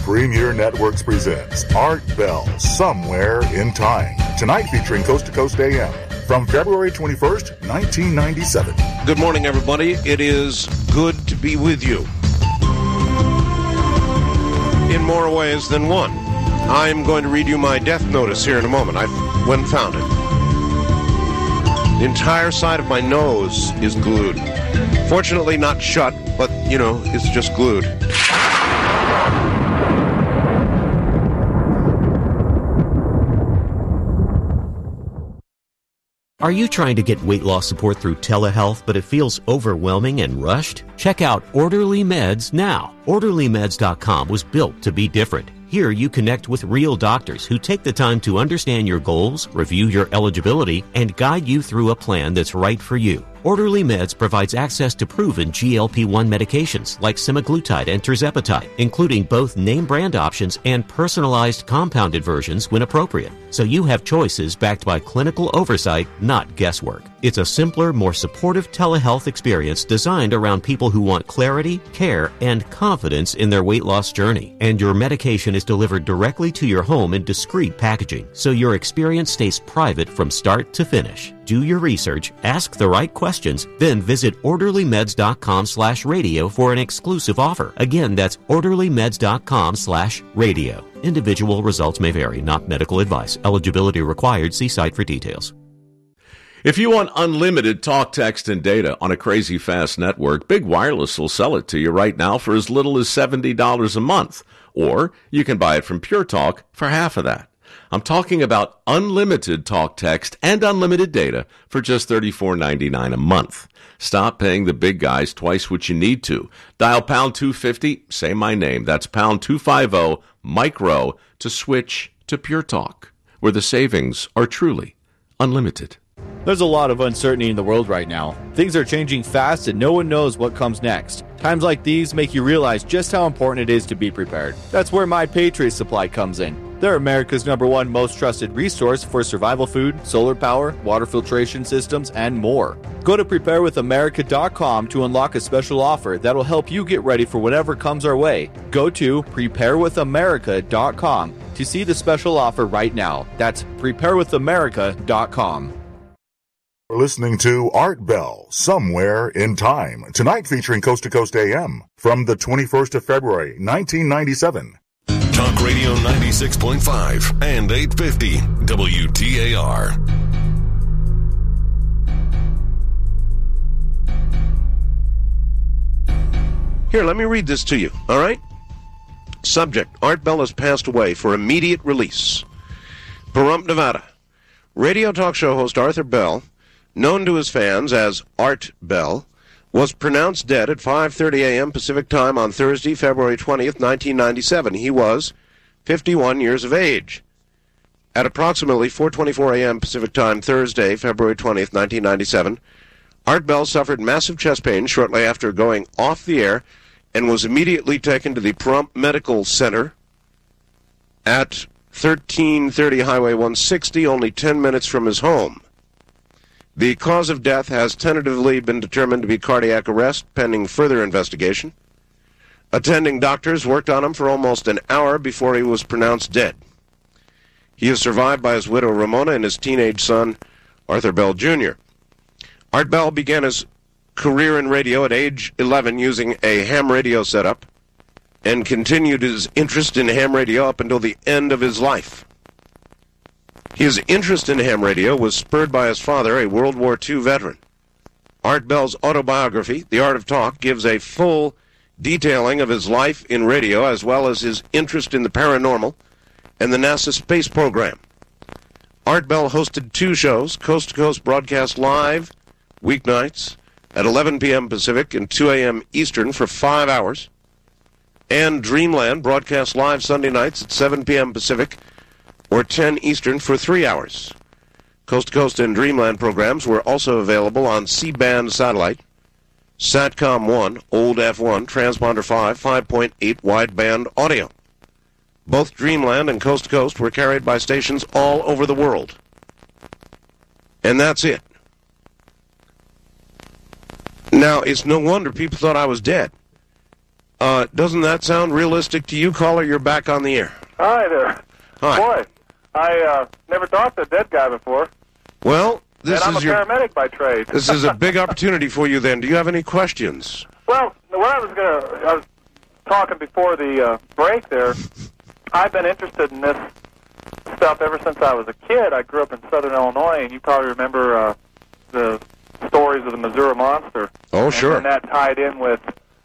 Premier Networks presents Art Bell, Somewhere in Time. Tonight featuring Coast to Coast AM from February 21st, 1997. Good morning, everybody. It is good to be with you. In more ways than one. I'm going to read you my death notice here in a moment. I went and found it. The entire side of my nose is glued. Fortunately not shut, but, it's just glued. Are you trying to get weight loss support through telehealth, but it feels overwhelming and rushed? Check out Orderly Meds now. OrderlyMeds.com was built to be different. Here you connect with real doctors who take the time to understand your goals, review your eligibility, and guide you through a plan that's right for you. Orderly Meds provides access to proven GLP-1 medications like semaglutide and tirzepatide, including both name-brand options and personalized compounded versions when appropriate. So you have choices backed by clinical oversight, not guesswork. It's a simpler, more supportive telehealth experience designed around people who want clarity, care, and confidence in their weight loss journey. And your medication is delivered directly to your home in discreet packaging, so your experience stays private from start to finish. Do your research, ask the right questions, then visit orderlymeds.com/radio for an exclusive offer. Again, that's orderlymeds.com/radio. Individual results may vary, not medical advice. Eligibility required. See site for details. If you want unlimited talk, text, and data on a crazy fast network, Big Wireless will sell it to you right now for as little as $70 a month. Or you can buy it from Pure Talk for half of that. I'm talking about unlimited talk, text, and unlimited data for just $34.99 a month. Stop paying the big guys twice what you need to. Dial pound 250, say my name. That's pound 250 micro to switch to Pure Talk, where the savings are truly unlimited. There's a lot of uncertainty in the world right now. Things are changing fast and no one knows what comes next. Times like these make you realize just how important it is to be prepared. That's where My Patriot Supply comes in. They're America's #1 most trusted resource for survival food, solar power, water filtration systems, and more. Go to preparewithamerica.com to unlock a special offer that'll help you get ready for whatever comes our way. Go to preparewithamerica.com to see the special offer right now. That's preparewithamerica.com. We're listening to Art Bell, Somewhere in Time. Tonight featuring Coast to Coast AM from the 21st of February, 1997. Talk Radio 96.5 and 850 WTAR. Here, let me read this to you, all right? Subject, Art Bell has passed away for immediate release. Pahrump, Nevada. Radio talk show host Arthur Bell, known to his fans as Art Bell, was pronounced dead at 5:30 a.m. Pacific Time on Thursday, February 20th, 1997. He was 51 years of age. At approximately 4:24 a.m. Pacific Time Thursday, February 20th, 1997, Art Bell suffered massive chest pain shortly after going off the air and was immediately taken to the Pahrump Medical Center at 1330 Highway 160, only 10 minutes from his home. The cause of death has tentatively been determined to be cardiac arrest, pending further investigation. Attending doctors worked on him for almost an hour before he was pronounced dead. He is survived by his widow Ramona and his teenage son, Arthur Bell Jr. Art Bell began his career in radio at age 11 using a ham radio setup and continued his interest in ham radio up until the end of his life. His interest in ham radio was spurred by his father, a World War II veteran. Art Bell's autobiography, The Art of Talk, gives a full detailing of his life in radio as well as his interest in the paranormal and the NASA space program. Art Bell hosted 2 shows, Coast to Coast broadcast live weeknights at 11 p.m. Pacific and 2 a.m. Eastern for 5 hours, and Dreamland broadcast live Sunday nights at 7 p.m. Pacific or 10 Eastern for 3 hours. Coast to Coast and Dreamland programs were also available on C-band satellite, Satcom 1, Old F1, Transponder 5, 5.8 wideband audio. Both Dreamland and Coast to Coast were carried by stations all over the world. And that's it. Now, it's no wonder people thought I was dead. Doesn't that sound realistic to you, caller? You're back on the air. Hi there. Hi. Boy, I never talked to a dead guy before. Well, And I'm a paramedic by trade. This is a big opportunity for you then. Do you have any questions? Well, what I was talking before the break there, I've been interested in this stuff ever since I was a kid. I grew up in southern Illinois, and you probably remember the stories of the Missouri Monster. Oh, sure. And that tied in with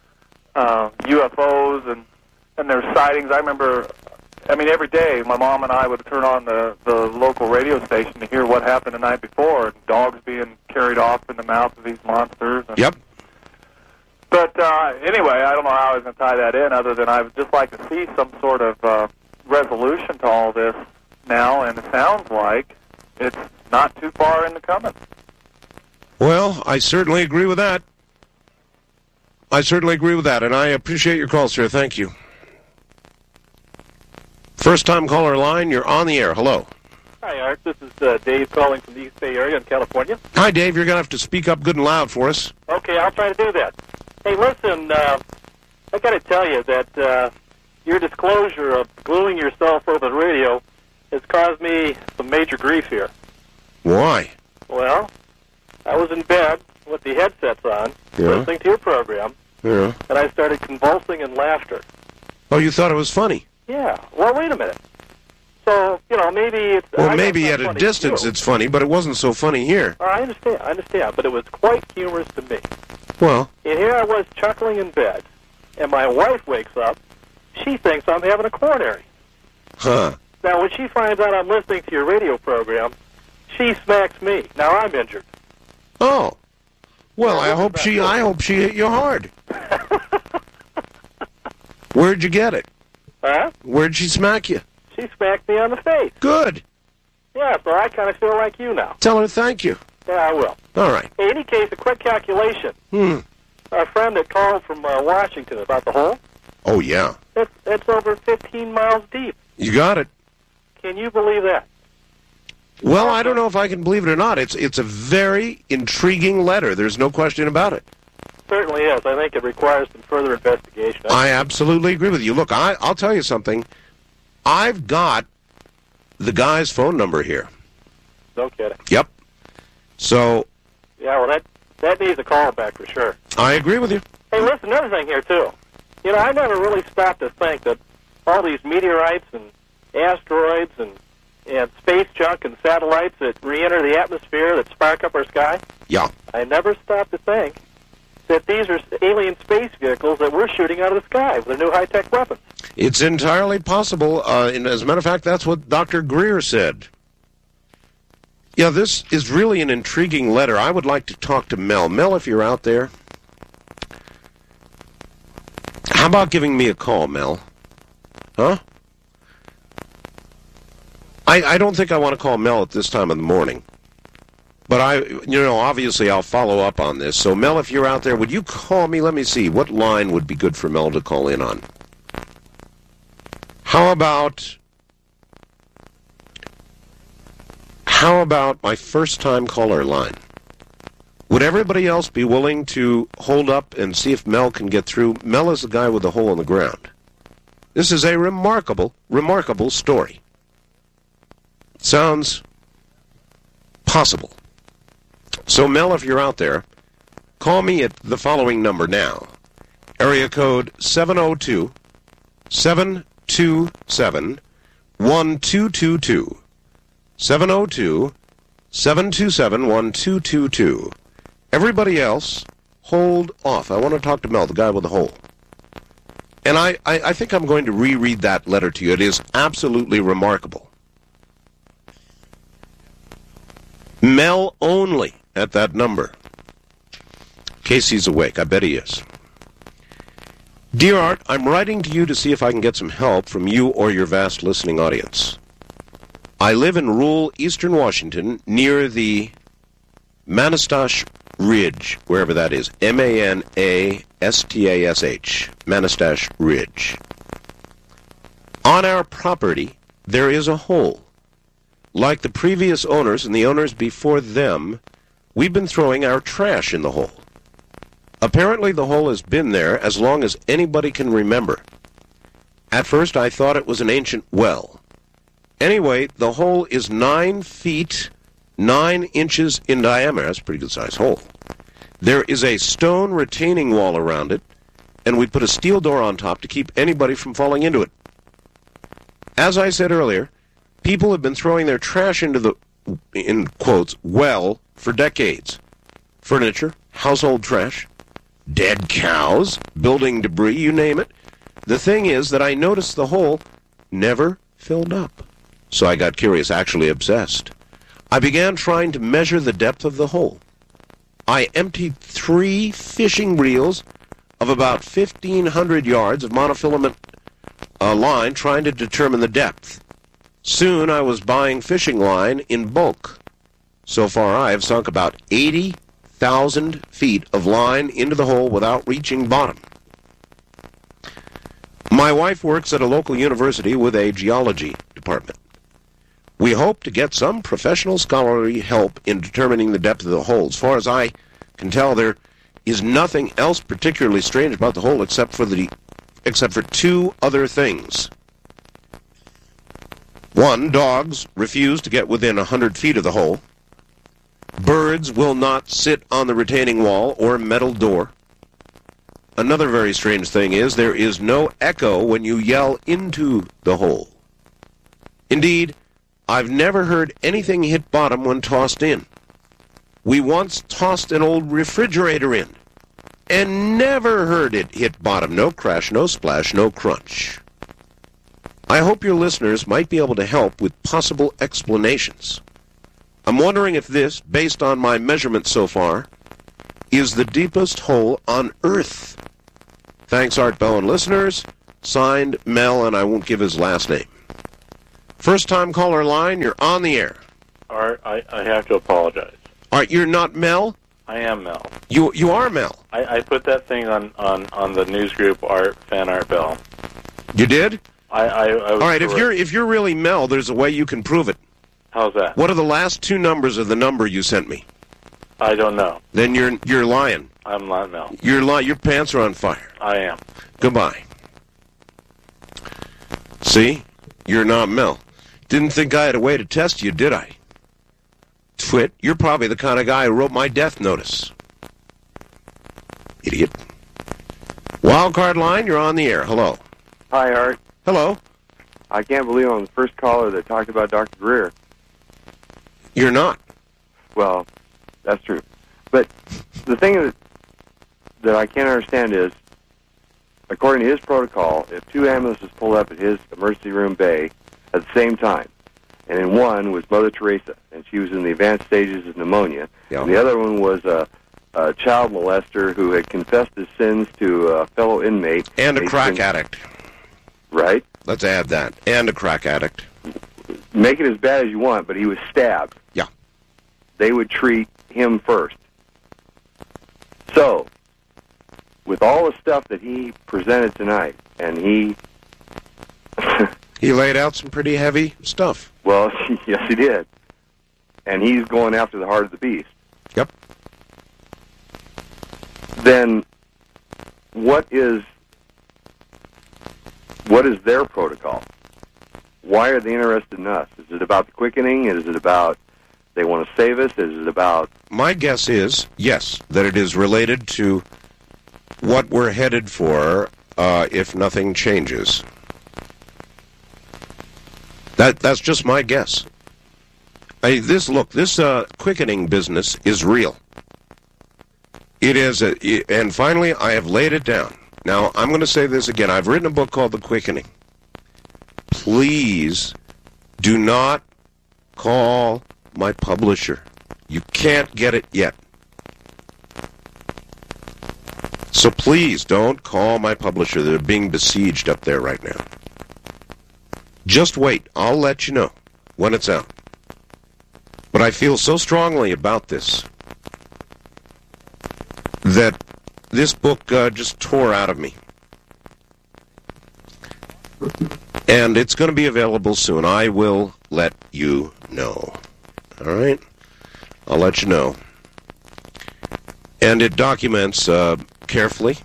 UFOs and their sightings. I remember, every day my mom and I would turn on the local radio station to hear what happened the night before, and dogs being carried off in the mouth of these monsters. And, yep. But anyway, I don't know how I was going to tie that in other than I would just like to see some sort of resolution to all this now, and it sounds like it's not too far in the coming. Well, I certainly agree with that. And I appreciate your call, sir. Thank you. First-time caller line, you're on the air. Hello. Hi, Art. This is Dave calling from the East Bay area in California. Hi, Dave. You're going to have to speak up good and loud for us. Okay, I'll try to do that. Hey, listen, I got to tell you that your disclosure of gluing yourself over the radio has caused me some major grief here. Why? Well, I was in bed with the headsets on, listening to your program, and I started convulsing in laughter. Oh, you thought it was funny? Yeah. Well, wait a minute. So, maybe it's... Well, maybe at a distance it's funny, but it wasn't so funny here. I understand, but it was quite humorous to me. Well... And here I was chuckling in bed, and my wife wakes up. She thinks I'm having a coronary. Huh. Now, when she finds out I'm listening to your radio program, she smacks me. Now I'm injured. Oh. Well, I hope she hit you hard. Where'd you get it? Huh? Where'd she smack you? She smacked me on the face. Good. Yeah, so I kind of feel like you now. Tell her thank you. Yeah, I will. All right. In any case, a quick calculation. Our friend that called from Washington about the hole. Oh, yeah. It's over 15 miles deep. You got it. Can you believe that? Well, I don't know if I can believe it or not. It's a very intriguing letter. There's no question about it. Certainly is. I think it requires some further investigation. I absolutely agree with you. Look, I'll tell you something. I've got the guy's phone number here. No kidding. Yep. So... Yeah, well, that needs a call back for sure. I agree with you. Hey, listen, another thing here, too. I never really stopped to think that all these meteorites and asteroids and space junk and satellites that re-enter the atmosphere that spark up our sky. Yeah. I never stopped to think that these are alien space vehicles that we're shooting out of the sky with their new high-tech weapons. It's entirely possible. And as a matter of fact, that's what Dr. Greer said. Yeah, this is really an intriguing letter. I would like to talk to Mel. Mel, if you're out there, how about giving me a call, Mel? Huh? I don't think I want to call Mel at this time of the morning. But obviously I'll follow up on this. So, Mel, if you're out there, would you call me? Let me see. What line would be good for Mel to call in on? How about my first-time caller line? Would everybody else be willing to hold up and see if Mel can get through? Mel is the guy with the hole in the ground. This is a remarkable, remarkable story. Sounds possible. So, Mel, if you're out there, call me at the following number now. Area code 702-727-1222. 702-727-1222. Everybody else, hold off. I want to talk to Mel, the guy with the hole. And I think I'm going to reread that letter to you. It is absolutely remarkable. Mel only at that number. In case he's awake. I bet he is. Dear Art, I'm writing to you to see if I can get some help from you or your vast listening audience. I live in rural eastern Washington near the Manastash Ridge, wherever that is. M-A-N-A-S-T-A-S-H. Manastash Ridge. On our property, there is a hole. Like the previous owners and the owners before them, we've been throwing our trash in the hole. Apparently the hole has been there as long as anybody can remember. At first I thought it was an ancient well. Anyway, the hole is 9 feet, 9 inches in diameter. That's a pretty good-sized hole. There is a stone retaining wall around it, and we put a steel door on top to keep anybody from falling into it. As I said earlier, people have been throwing their trash into the, in quotes, well for decades. Furniture, household trash, dead cows, building debris, you name it. The thing is that I noticed the hole never filled up. So I got curious, actually obsessed. I began trying to measure the depth of the hole. I emptied 3 fishing reels of about 1,500 yards of monofilament line trying to determine the depth. Soon I was buying fishing line in bulk. So far I have sunk about 80,000 feet of line into the hole without reaching bottom. My wife works at a local university with a geology department. We hope to get some professional scholarly help in determining the depth of the hole. As far as I can tell, there is nothing else particularly strange about the hole except for 2 other things. 1, dogs refuse to get within 100 feet of the hole. Birds will not sit on the retaining wall or metal door. Another very strange thing is there is no echo when you yell into the hole. Indeed, I've never heard anything hit bottom when tossed in. We once tossed an old refrigerator in and never heard it hit bottom. No crash, no splash, no crunch. I hope your listeners might be able to help with possible explanations. I'm wondering if this, based on my measurements so far, is the deepest hole on Earth. Thanks, Art Bell and listeners. Signed, Mel, and I won't give his last name. First-time caller line, you're on the air. Art, I have to apologize. Art, you're not Mel? I am Mel. You are Mel. I put that thing on the news group Fan Art Bell. You did? I was all right, correct. if you're really Mel, there's a way you can prove it. How's that? What are the last 2 numbers of the number you sent me? I don't know. Then you're lying. I'm not Mel. You're lying. Your pants are on fire. I am. Goodbye. See? You're not Mel. Didn't think I had a way to test you, did I? Twit, you're probably the kind of guy who wrote my death notice. Idiot. Wildcard line, you're on the air. Hello. Hi, Art. Hello. I can't believe I'm the first caller that talked about Dr. Greer. You're not. Well, that's true. But the thing that I can't understand is, according to his protocol, if 2 ambulances pulled up at his emergency room bay at the same time, and in one was Mother Teresa, and she was in the advanced stages of pneumonia, and the other one was a child molester who had confessed his sins to a fellow inmate. And a crack addict. Right? Let's add that. And a crack addict. Make it as bad as you want, but he was stabbed. Yeah. They would treat him first. So, with all the stuff that he presented tonight, and he... he laid out some pretty heavy stuff. Well, yes, he did. And he's going after the heart of the beast. Yep. Then, what is their protocol? Why are they interested in us? Is it about the quickening? Is it about they want to save us? Is it about... My guess is, yes, that it is related to what we're headed for if nothing changes. That's just my guess. This quickening business is real. It is, and finally, I have laid it down. Now, I'm going to say this again. I've written a book called The Quickening. Please do not call my publisher. You can't get it yet. So please don't call my publisher. They're being besieged up there right now. Just wait. I'll let you know when it's out. But I feel so strongly about this that this book just tore out of me. And it's going to be available soon. I will let you know. All right? I'll let you know. And it documents carefully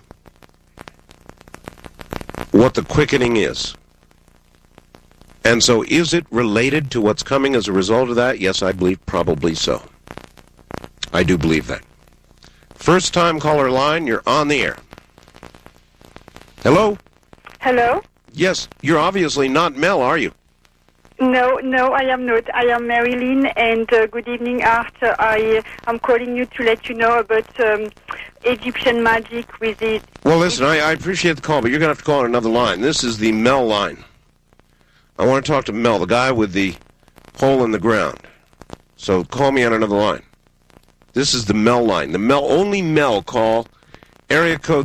what the quickening is. And so is it related to what's coming as a result of that? Yes, I believe probably so. I do believe that. First time caller line, you're on the air. Hello? Hello? Yes, you're obviously not Mel, are you? No, I am not. I am Marilyn, and good evening, Art. I am calling you to let you know about Egyptian magic with it. Well, listen, I appreciate the call, but you're going to have to call on another line. This is the Mel line. I want to talk to Mel, the guy with the hole in the ground. So call me on another line. This is the Mel line. The Mel, only Mel call, area code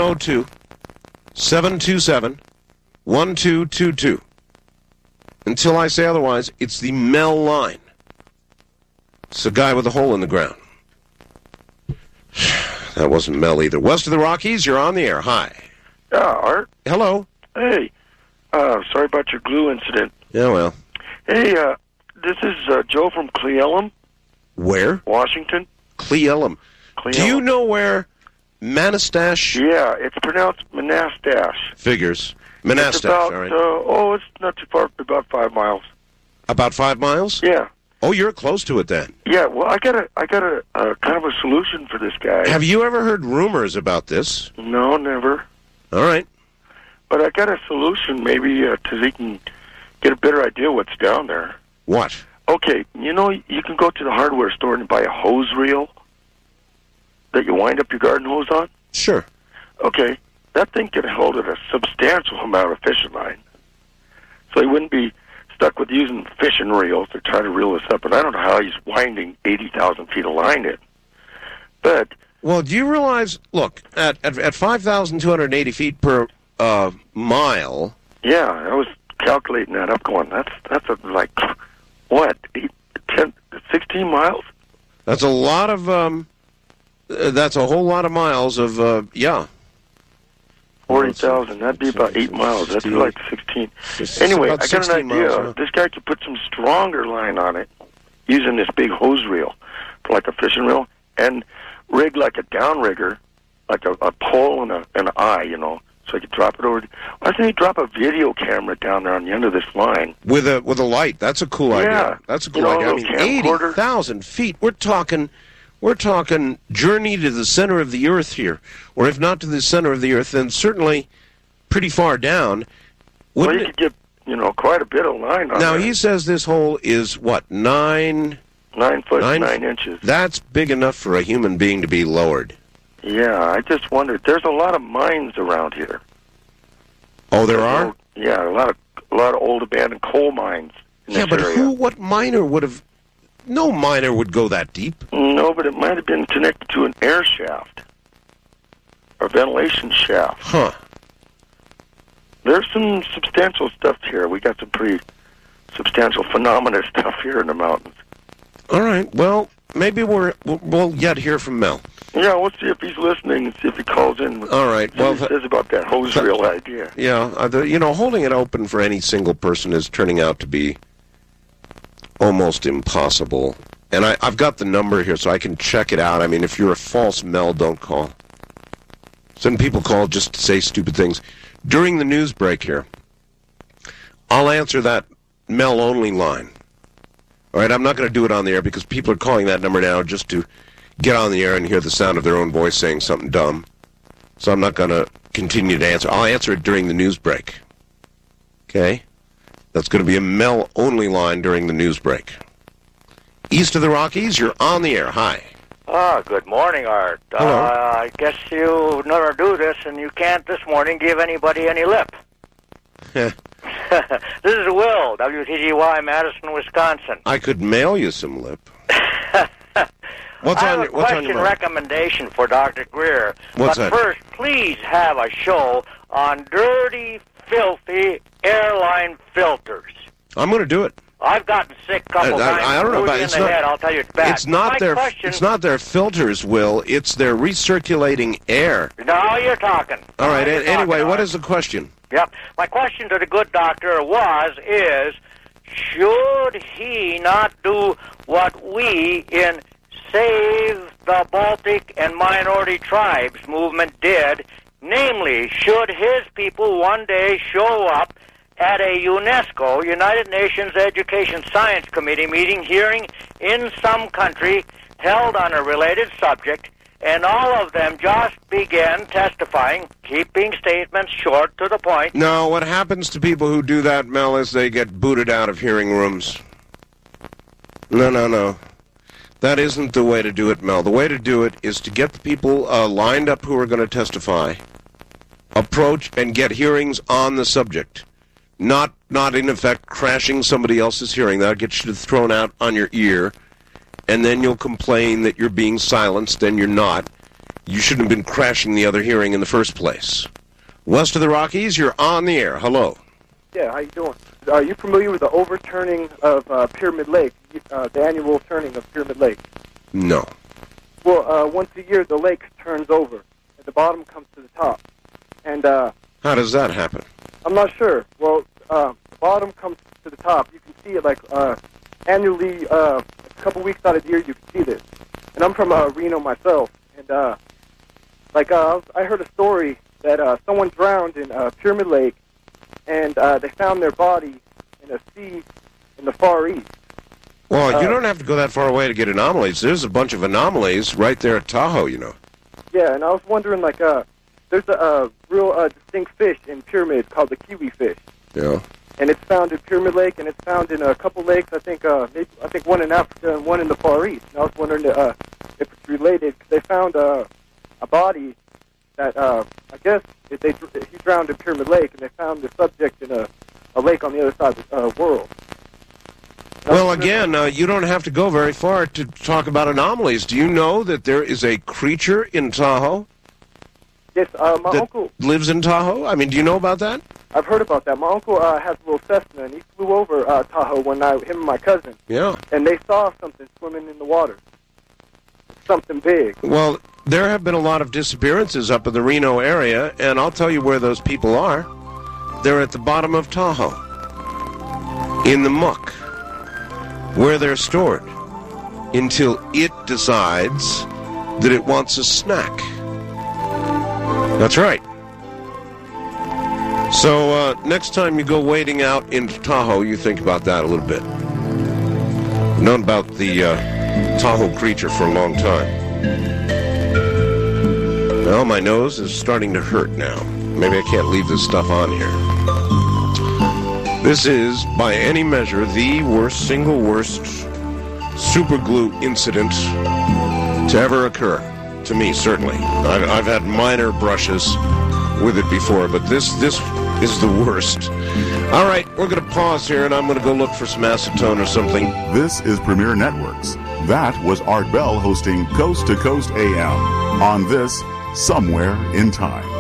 702-727-1222. Until I say otherwise, it's the Mel line. It's the guy with the hole in the ground. That wasn't Mel either. West of the Rockies, you're on the air. Hi. Yeah, Art. Hello. Hey. Sorry about your glue incident. Yeah, well. Hey, this is Joe from Cle Elum. Where? Washington. Cle Elum. Do you know where Manastash? Yeah, it's pronounced Manastash. Figures. Manastash, it's about, all right. It's not too far, about 5 miles. About 5 miles? Yeah. Oh, you're close to it then. Yeah, well, I got a kind of a solution for this guy. Have you ever heard rumors about this? No, never. All right. But I got a solution, maybe, so he can get a better idea what's down there. What? Okay, you know, you can go to the hardware store and buy a hose reel that you wind up your garden hose on. Sure. Okay, that thing can hold a substantial amount of fishing line. So he wouldn't be stuck with using fishing reels to try to reel this up. And I don't know how he's winding 80,000 feet of line in. But... Well, do you realize, look, at 5,280 feet per mile... Yeah, I was calculating that up going, that's like, what, 16 miles? That's a lot of, that's a whole lot of miles of, yeah. 40,000, that'd be about 8 miles. That's like 16. Anyway, I got an idea. Miles, this guy could put some stronger line on it using this big hose reel for like a fishing reel and rig like a downrigger, like a pole and an eye, you know, so he could drop it over. Why doesn't he drop a video camera down there on the end of this line? With a light. That's a cool idea. That's a cool idea. I mean, 80,000 feet. We're talking journey to the center of the earth here. Or if not to the center of the earth, then certainly pretty far down. Well, you could get, quite a bit of line on Now, there. he says this hole is, what, 9 foot, 9 inches. That's big enough for a human being to be lowered. Yeah, I just wondered. There's a lot of mines around here. Oh, there are? Yeah, a lot of old abandoned coal mines in this area. What miner would have... No miner would go that deep. No, but it might have been connected to an air shaft. Or ventilation shaft. Huh. There's some substantial stuff here. We got some pretty substantial phenomena stuff here in the mountains. All right. Well, maybe we'll yet hear from Mel. Yeah, we'll see if he's listening and see if he calls in. All right. Well, what he says about that hose reel idea. Yeah. Holding it open for any single person is turning out to be almost impossible. And I've got the number here so I can check it out. I mean, if you're a false Mel, don't call. Some people call just to say stupid things. During the news break here, I'll answer that Mel-only line. All right, I'm not going to do it on the air because people are calling that number now just to get on the air and hear the sound of their own voice saying something dumb. So I'm not going to continue to answer. I'll answer it during the news break. Okay? That's going to be a Mel-only line during the news break. East of the Rockies, you're on the air. Hi. Good morning, Art. Hello. I guess you never do this, and you can't this morning give anybody any lip. This is Will, WTGY, Madison, Wisconsin. I could mail you some lip. What's I on have your what's on your question mind? recommendation for Dr. Greer. What's but that? first, please have a show on dirty, filthy airline filters. I'm going to do it. I've gotten sick a couple times. I don't know about in it's the not. head, I'll tell you it's bad. It's not My their. question, It's not their filters, Will. It's their recirculating air. Now you're talking. All right. You're Anyway, talking, what Art. is the question? Yep. My question to the good doctor should he not do what we in Save the Baltic and Minority Tribes movement did, namely, should his people one day show up at a UNESCO, United Nations Education Science Committee meeting hearing in some country held on a related subject, and all of them just began testifying, keeping statements short to the point. No, what happens to people who do that, Mel, is they get booted out of hearing rooms. No. That isn't the way to do it, Mel. The way to do it is to get the people lined up who are going to testify, approach and get hearings on the subject. Not in effect crashing somebody else's hearing. That'll get you thrown out on your ear, and then you'll complain that you're being silenced, and you're not. You shouldn't have been crashing the other hearing in the first place. West of the Rockies, you're on the air. Hello. Yeah, how you doing? Are you familiar with the overturning of Pyramid Lake, the annual turning of Pyramid Lake? No. Well, once a year the lake turns over, and the bottom comes to the top. And how does that happen? I'm not sure. Well, the bottom comes to the top. You can see it like annually, a couple weeks out of the year. You can see this. And I'm from Reno myself, and I heard a story that someone drowned in Pyramid Lake, and they found their body in a sea in the Far East. Well, you don't have to go that far away to get anomalies. There's a bunch of anomalies right there at Tahoe, you know. Yeah, and I was wondering, there's a real distinct fish in Pyramid called the kiwi fish. Yeah. And it's found in Pyramid Lake, and it's found in a couple lakes. I think one in Africa and one in the Far East. And I was wondering if it's related. 'Cause they found a body that I guess he drowned in Pyramid Lake, and they found the subject in a lake on the other side of the world. Well, again, you don't have to go very far to talk about anomalies. Do you know that there is a creature in Tahoe? Yes, my uncle lives in Tahoe. I mean, do you know about that? I've heard about that. My uncle has a little Cessna, and he flew over Tahoe one night, him and my cousin. Yeah. And they saw something swimming in the water. Something big. Well, there have been a lot of disappearances up in the Reno area, and I'll tell you where those people are. They're at the bottom of Tahoe, in the muck, where they're stored, until it decides that it wants a snack. That's right. So next time you go wading out into Tahoe, you think about that a little bit. I've known about the Tahoe creature for a long time. Well, my nose is starting to hurt now. Maybe I can't leave this stuff on here. This is, by any measure, the single worst super glue incident to ever occur. To me, certainly. I've had minor brushes with it before, but this is the worst. All right, we're going to pause here, and I'm going to go look for some acetone or something. This is Premier Networks. That was Art Bell hosting Coast to Coast AM on this Somewhere in Time.